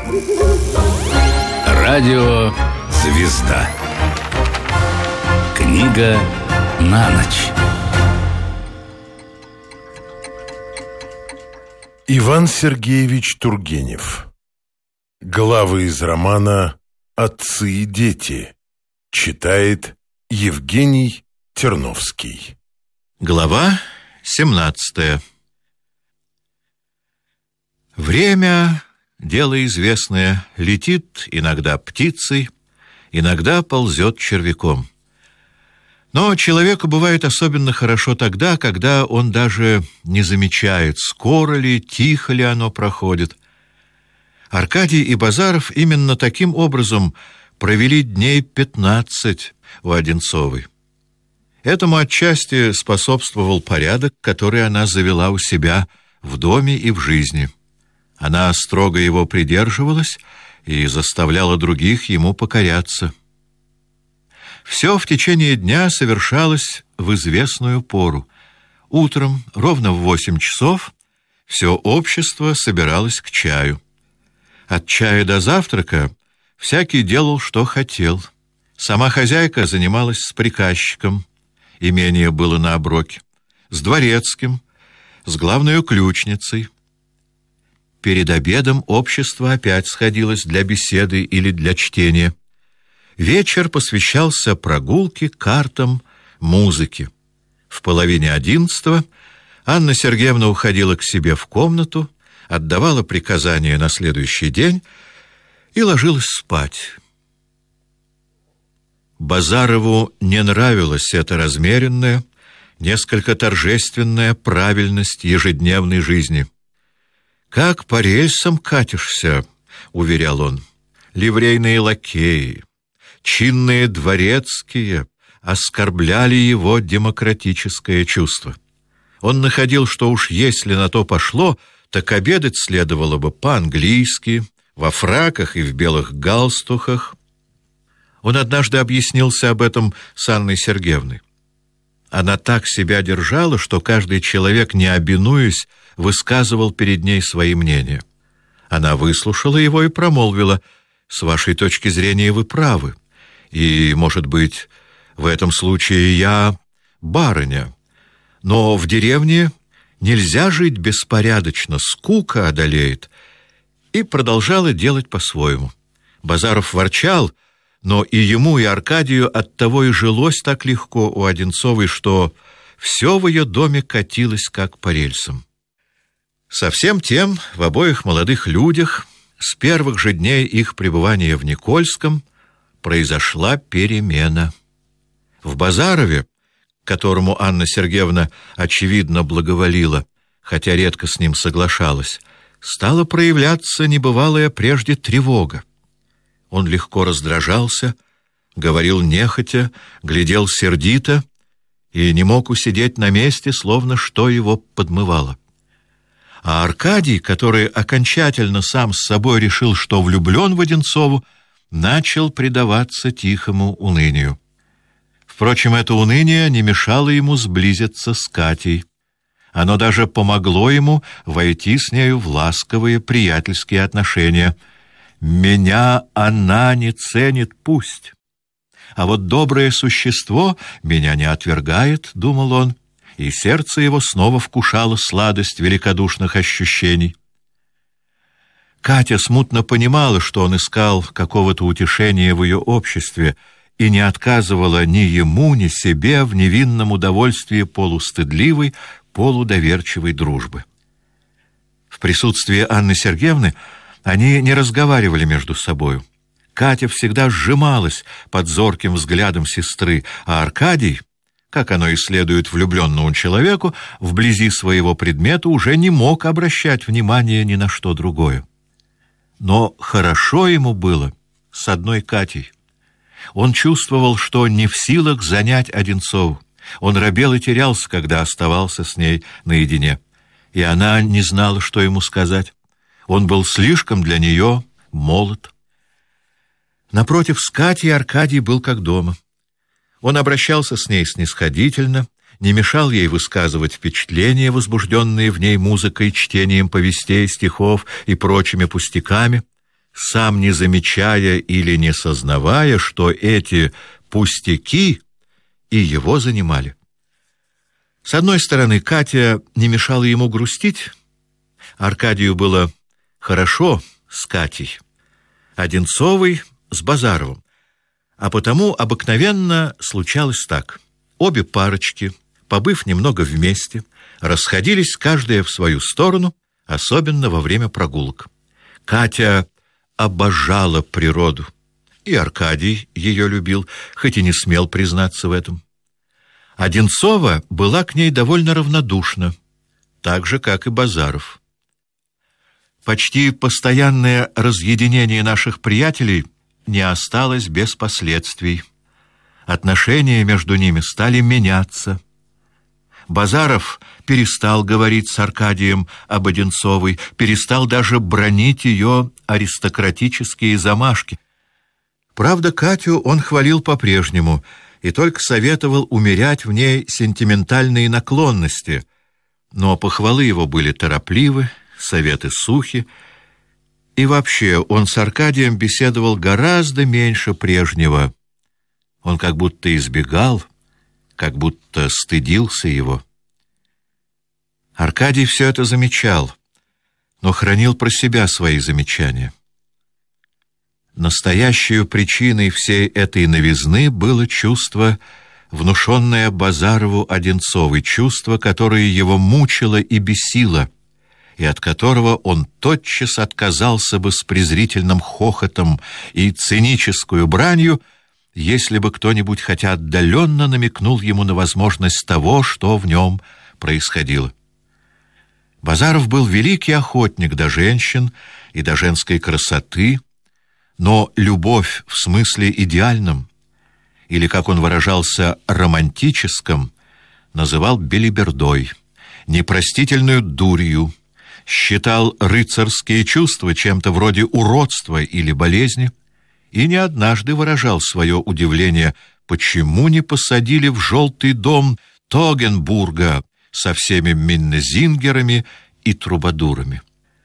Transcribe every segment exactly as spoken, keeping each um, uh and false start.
Радио «Звезда». Книга на ночь. Иван Сергеевич Тургенев. Главы из романа «Отцы и дети». Читает Евгений Терновский. Глава семнадцатая. Время, дело известное, летит иногда птицей, иногда ползет червяком. Но человеку бывает особенно хорошо тогда, когда он даже не замечает, скоро ли, тихо ли оно проходит. Аркадий и Базаров именно таким образом провели дней пятнадцать у Одинцовой. Этому отчасти способствовал порядок, который она завела у себя в доме и в жизни. Она строго его придерживалась и заставляла других ему покоряться. Все в течение дня совершалось в известную пору. Утром, ровно в восемь часов, все общество собиралось к чаю. От чая до завтрака всякий делал, что хотел. Сама хозяйка занималась с приказчиком, имение было на оброке, с дворецким, с главною ключницей. Перед обедом общество опять сходилось для беседы или для чтения. Вечер посвящался прогулке, картам, музыке. В половине одиннадцатого Анна Сергеевна уходила к себе в комнату, отдавала приказания на следующий день и ложилась спать. Базарову не нравилась эта размеренная, несколько торжественная правильность ежедневной жизни. «Как по рельсам катишься», — уверял он, — «ливрейные лакеи, чинные дворецкие оскорбляли его демократическое чувство. Он находил, что уж если на то пошло, так обедать следовало бы по-английски, во фраках и в белых галстухах». Он однажды объяснился об этом с Анной Сергеевной. Она так себя держала, что каждый человек, не обинуясь, высказывал перед ней свои мнения. Она выслушала его и промолвила: «С вашей точки зрения вы правы, и, может быть, в этом случае я барыня, но в деревне нельзя жить беспорядочно, скука одолеет», и продолжала делать по-своему. Базаров ворчал, но и ему, и Аркадию оттого и жилось так легко у Одинцовой, что все в ее доме катилось как по рельсам. Со всем тем в обоих молодых людях с первых же дней их пребывания в Никольском произошла перемена. В Базарове, которому Анна Сергеевна очевидно благоволила, хотя редко с ним соглашалась, стала проявляться небывалая прежде тревога. Он легко раздражался, говорил нехотя, глядел сердито и не мог усидеть на месте, словно что его подмывало. А Аркадий, который окончательно сам с собой решил, что влюблен в Одинцову, начал предаваться тихому унынию. Впрочем, это уныние не мешало ему сблизиться с Катей. Оно даже помогло ему войти с нею в ласковые приятельские отношения. «Меня она не ценит, пусть. А вот доброе существо меня не отвергает», — думал он, и сердце его снова вкушало сладость великодушных ощущений. Катя смутно понимала, что он искал какого-то утешения в ее обществе, и не отказывала ни ему, ни себе в невинном удовольствии полустыдливой, полудоверчивой дружбы. В присутствии Анны Сергеевны они не разговаривали между собою. Катя всегда сжималась под зорким взглядом сестры, а Аркадий, как оно и следует влюбленному человеку, вблизи своего предмета уже не мог обращать внимания ни на что другое. Но хорошо ему было с одной Катей. Он чувствовал, что не в силах занять Одинцову. Он робел и терялся, когда оставался с ней наедине. И она не знала, что ему сказать. Он был слишком для нее молод. Напротив, с Катей Аркадий был как дома. Он обращался с ней снисходительно, не мешал ей высказывать впечатления, возбужденные в ней музыкой, чтением повестей, стихов и прочими пустяками. сам не замечая или не сознавая, что эти пустяки и его занимали. С одной стороны, Катя не мешала ему грустить. Аркадию было хорошо с Катей, Одинцовой с Базаровым, а потому обыкновенно случалось так. Обе парочки, побыв немного вместе, расходились каждая в свою сторону, особенно во время прогулок. Катя обожала природу, и Аркадий ее любил, хоть и не смел признаться в этом. Одинцова была к ней довольно равнодушна, так же, как и Базаров. Почти постоянное разъединение наших приятелей не осталось без последствий. Отношения между ними стали меняться. Базаров перестал говорить с Аркадием об Одинцовой, перестал даже бранить ее аристократические замашки. Правда, Катю он хвалил по-прежнему и только советовал умерять в ней сентиментальные наклонности, но похвалы его были торопливы, советы сухи, и вообще он с Аркадием беседовал гораздо меньше прежнего. Он как будто избегал, как будто стыдился его. Аркадий все это замечал, но хранил про себя свои замечания. Настоящей причиной всей этой новизны было чувство, внушенное Базарову Одинцовой, чувство, которое его мучило и бесило, и от которого он тотчас отказался бы с презрительным хохотом и циническую бранью, если бы кто-нибудь хотя отдаленно намекнул ему на возможность того, что в нем происходило. Базаров был великий охотник до женщин и до женской красоты, но любовь в смысле идеальном, или, как он выражался, романтическом, называл белибердой, непростительную дурью, считал рыцарские чувства чем-то вроде уродства или болезни, и не однажды выражал свое удивление, почему не посадили в желтый дом Тогенбурга со всеми миннезингерами и трубадурами.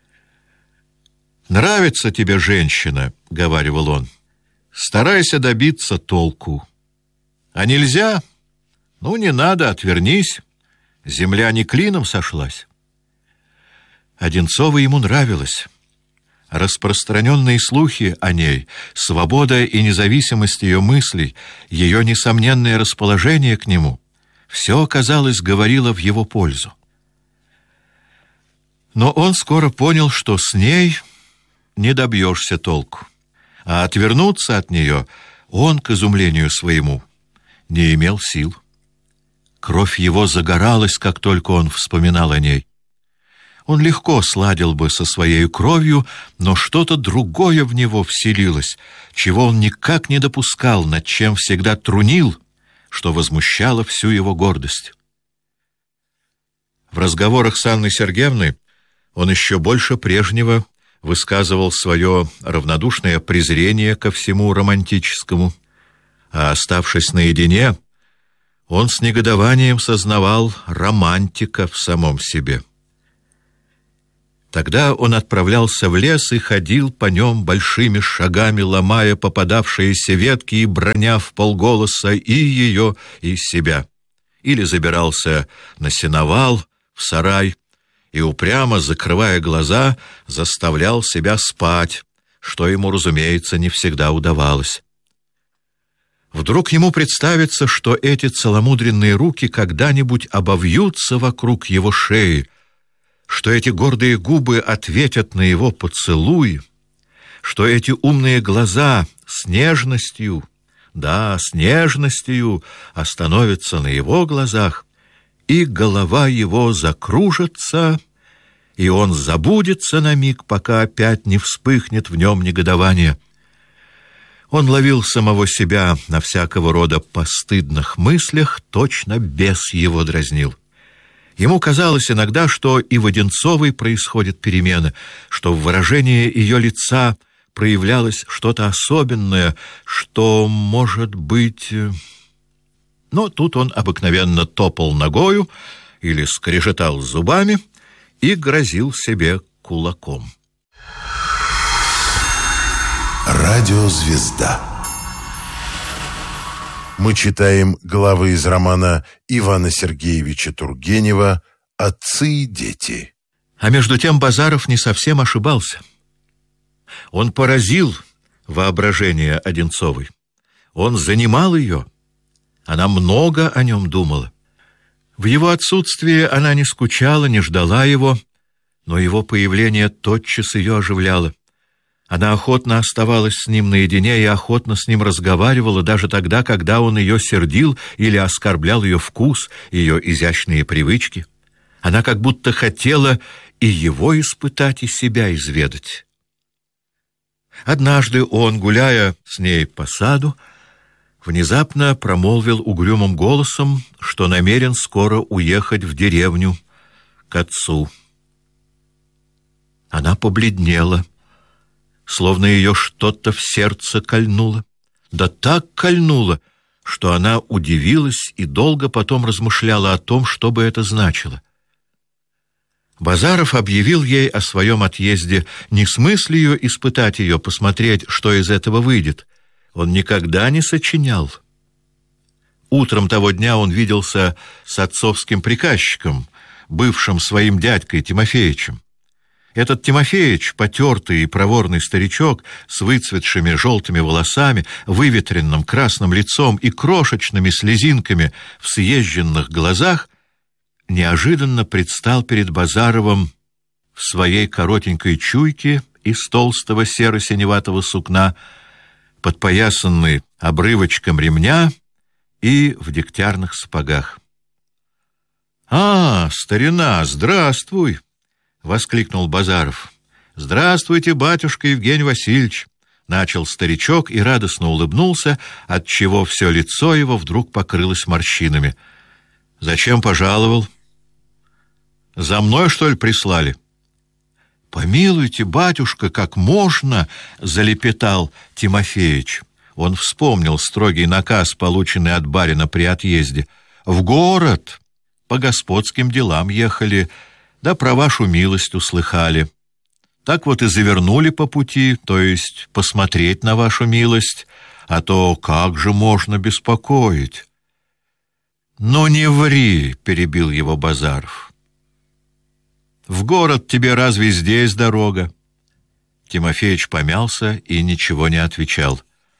«Нравится тебе женщина, — говаривал он, — старайся добиться толку. А нельзя? Ну, не надо, отвернись. Земля не клином сошлась». Одинцова ему нравилась. Распространенные слухи о ней, свобода и независимость ее мыслей, ее несомненное расположение к нему — все, казалось, говорило в его пользу. Но он скоро понял, что с ней не добьешься толку, а отвернуться от нее он, к изумлению своему, не имел сил. Кровь его загоралась, как только он вспоминал о ней. Он легко сладил бы со своей кровью, но что-то другое в него вселилось, чего он никак не допускал, над чем всегда трунил, что возмущало всю его гордость. В разговорах с Анной Сергеевной он еще больше прежнего высказывал свое равнодушное презрение ко всему романтическому, а, оставшись наедине, он с негодованием сознавал романтика в самом себе. Тогда он отправлялся в лес и ходил по нем большими шагами, ломая попадавшиеся ветки и броня вполголоса и ее, и себя. Или забирался на сеновал, в сарай, и, упрямо закрывая глаза, заставлял себя спать, что ему, разумеется, не всегда удавалось. Вдруг ему представится, что эти целомудренные руки когда-нибудь обовьются вокруг его шеи, что эти гордые губы ответят на его поцелуй, что эти умные глаза с нежностью, да, с нежностью остановятся на его глазах, и голова его закружится, и он забудется на миг, пока опять не вспыхнет в нем негодование. Он ловил самого себя на всякого рода постыдных мыслях, точно бес его дразнил. Ему казалось иногда, что и в Одинцовой происходит перемена, что в выражении ее лица проявлялось что-то особенное, что, может быть... Но тут он обыкновенно топал ногою или скрежетал зубами и грозил себе кулаком. Радиозвезда. Мы читаем главы из романа Ивана Сергеевича Тургенева «Отцы и дети». А между тем Базаров не совсем ошибался. Он поразил воображение Одинцовой. Он занимал ее. Она много о нем думала. В его отсутствие она не скучала, не ждала его, но его появление тотчас ее оживляло. Она охотно оставалась с ним наедине и охотно с ним разговаривала, даже тогда, когда он ее сердил или оскорблял ее вкус, ее изящные привычки. Она как будто хотела и его испытать, и себя изведать. Однажды он, гуляя с ней по саду, внезапно промолвил угрюмым голосом, что намерен скоро уехать в деревню к отцу. Она побледнела, словно ее что-то в сердце кольнуло. Да так кольнуло, что она удивилась и долго потом размышляла о том, что бы это значило. Базаров объявил ей о своем отъезде не с мыслью испытать ее, посмотреть, что из этого выйдет. Он никогда не сочинял. Утром того дня он виделся с отцовским приказчиком, бывшим своим дядькой Тимофеичем. Этот Тимофеич, потертый и проворный старичок, с выцветшими желтыми волосами, выветренным красным лицом и крошечными слезинками в съезженных глазах, неожиданно предстал перед Базаровым в своей коротенькой чуйке из толстого серо-синеватого сукна, подпоясанный обрывочком ремня и в дегтярных сапогах. — А, старина, здравствуй! — воскликнул Базаров. — Здравствуйте, батюшка Евгений Васильевич! — начал старичок и радостно улыбнулся, отчего все лицо его вдруг покрылось морщинами. — Зачем пожаловал? — За мной, что ли, прислали? — Помилуйте, батюшка, как можно! — залепетал Тимофеич. Он вспомнил строгий наказ, полученный от барина при отъезде. — В город! По господским делам ехали, да про вашу милость услыхали. Так вот и завернули по пути, то есть посмотреть на вашу милость, а то как же можно беспокоить? — Ну не ври, — перебил его Базаров. — В город тебе разве здесь дорога? Тимофеич помялся и ничего не отвечал.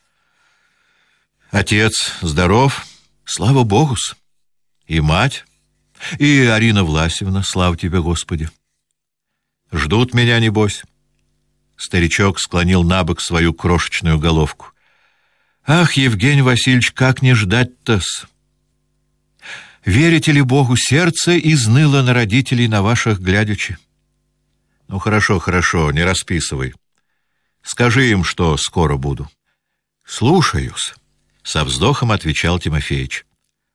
— Отец здоров? Слава Богу-с. И мать? И Арина Власьевна, слава тебе, Господи. Ждут меня, небось. Старичок склонил набок свою крошечную головку. Ах, Евгений Васильевич, как не ждать-то-с? Верите ли Богу, сердце изныло на родителей на ваших глядячи? Ну, хорошо, хорошо, не расписывай. Скажи им, что скоро буду. Слушаюсь, — со вздохом отвечал Тимофеич.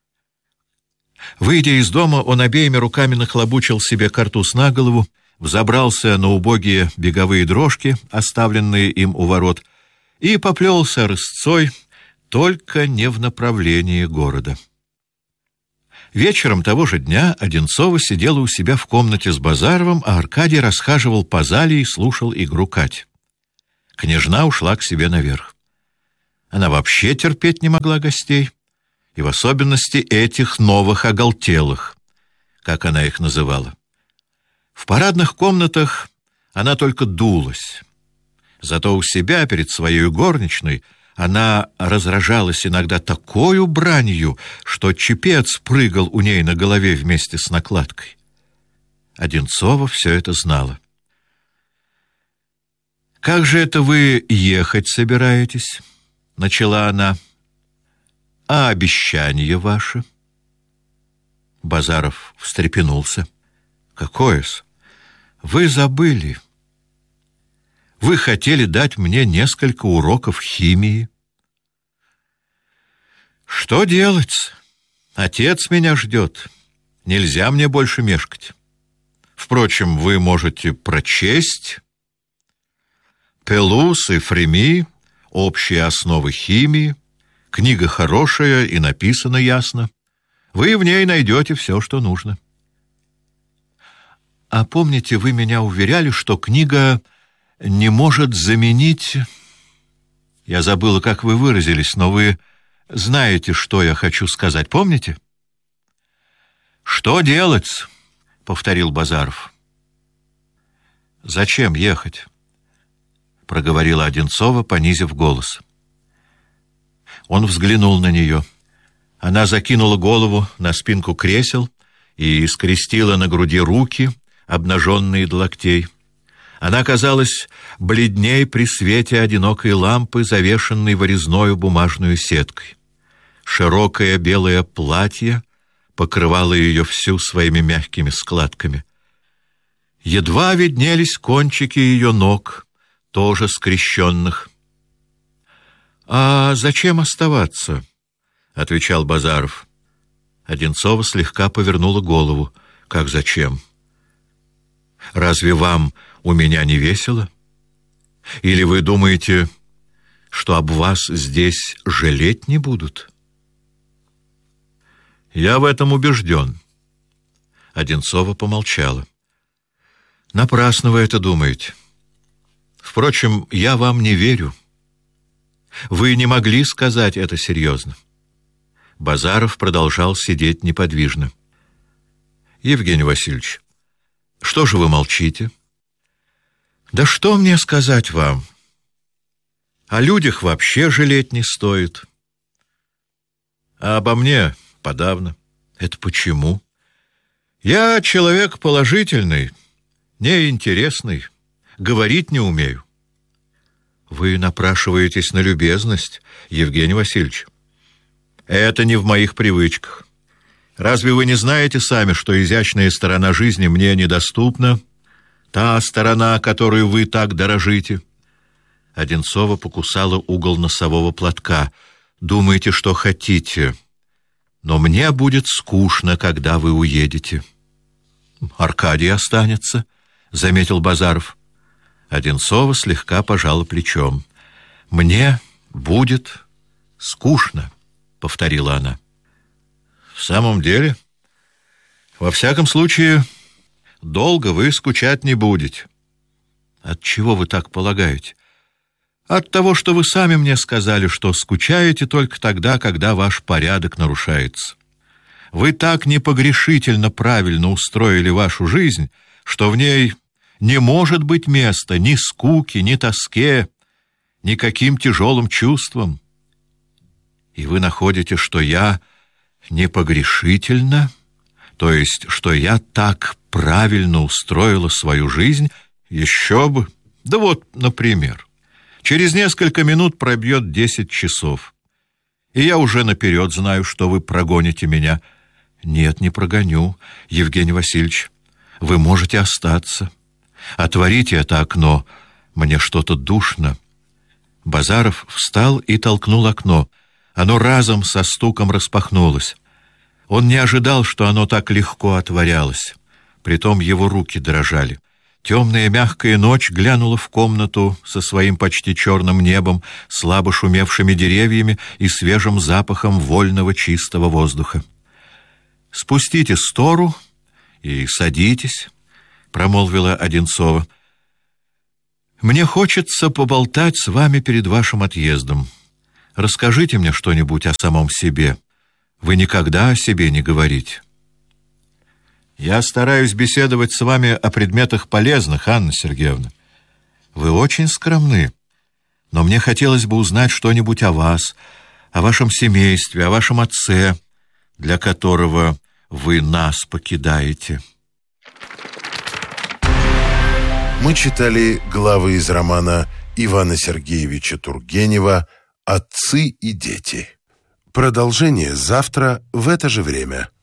Выйдя из дома, он обеими руками нахлобучил себе картуз на голову, взобрался на убогие беговые дрожки, оставленные им у ворот, и поплелся рысцой, только не в направлении города. Вечером того же дня Одинцова сидела у себя в комнате с Базаровым, а Аркадий расхаживал по зале и слушал игру Кати. Княжна ушла к себе наверх. Она вообще терпеть не могла гостей, и в особенности этих новых оголтелых, как она их называла. В парадных комнатах она только дулась. Зато у себя перед своей горничной она разражалась иногда такою бранью, что чепец прыгал у ней на голове вместе с накладкой. Одинцова все это знала. «Как же это вы ехать собираетесь?» — начала она. «А обещание ваше?» Базаров встрепенулся. «Какое-с? Вы забыли. Вы хотели дать мне несколько уроков химии». «Что делать? Отец меня ждет. Нельзя мне больше мешкать. Впрочем, вы можете прочесть Пелус и Фреми, общие основы химии. Книга хорошая и написана ясно. Вы в ней найдете все, что нужно». «А помните, вы меня уверяли, что книга не может заменить...» Я забыла, как вы выразились, но вы знаете, что я хочу сказать, помните? «Что делать?» — повторил Базаров. «Зачем ехать?» — проговорила Одинцова, понизив голос. Он взглянул на нее. Она закинула голову на спинку кресел и скрестила на груди руки, обнаженные до локтей. Она казалась бледней при свете одинокой лампы, завешенной вырезной бумажную сеткой. Широкое белое платье покрывало ее всю своими мягкими складками. Едва виднелись кончики ее ног, тоже скрещенных. «А зачем оставаться?» — отвечал Базаров. Одинцова слегка повернула голову. «Как зачем? Разве вам у меня не весело? Или вы думаете, что об вас здесь жалеть не будут?» «Я в этом убежден». Одинцова помолчала. «Напрасно вы это думаете. Впрочем, я вам не верю. Вы не могли сказать это серьезно». Базаров продолжал сидеть неподвижно. «Евгений Васильевич, что же вы молчите?» «Да что мне сказать вам? О людях вообще жалеть не стоит. А обо мне подавно». «Это почему?» «Я человек положительный, неинтересный, говорить не умею». «Вы напрашиваетесь на любезность, Евгений Васильевич. Это не в моих привычках. Разве вы не знаете сами, что изящная сторона жизни мне недоступна? Та сторона, которую вы так дорожите?» Одинцова покусала угол носового платка. «Думаете, что хотите, но мне будет скучно, когда вы уедете». «Аркадий останется», — заметил Базаров. Одинцова слегка пожала плечом. «Мне будет скучно», — повторила она. «В самом деле, во всяком случае, долго вы скучать не будете». «От чего вы так полагаете?» «От того, что вы сами мне сказали, что скучаете только тогда, когда ваш порядок нарушается. Вы так непогрешительно правильно устроили вашу жизнь, что в ней не может быть места ни скуке, ни тоске, ни каким тяжелым чувствам. И вы находите, что я непогрешительно, то есть, что я так правильно устроила свою жизнь, еще бы. Да вот, например, через несколько минут пробьет десять часов, и я уже наперед знаю, что вы прогоните меня». «Нет, не прогоню, Евгений Васильевич. Вы можете остаться. Отворите это окно. Мне что-то душно». Базаров встал и толкнул окно. Оно разом со стуком распахнулось. Он не ожидал, что оно так легко отворялось. Притом его руки дрожали. Темная мягкая ночь глянула в комнату со своим почти черным небом, слабо шумевшими деревьями и свежим запахом вольного чистого воздуха. «Спустите стору и садитесь», — промолвила Одинцова. «Мне хочется поболтать с вами перед вашим отъездом. Расскажите мне что-нибудь о самом себе. Вы никогда о себе не говорите». «Я стараюсь беседовать с вами о предметах полезных, Анна Сергеевна. Вы очень скромны, но мне хотелось бы узнать что-нибудь о вас, о вашем семействе, о вашем отце, для которого вы нас покидаете». Мы читали главы из романа Ивана Сергеевича Тургенева «Отцы и дети». Продолжение завтра в это же время.